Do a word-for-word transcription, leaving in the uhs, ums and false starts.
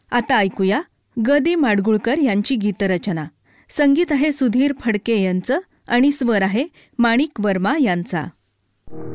आता ऐकूया ग दि माडगुळकर यांची गीतरचना. संगीत आहे सुधीर फडके यांचं आणि स्वर आहे माणिक वर्मा यांचा.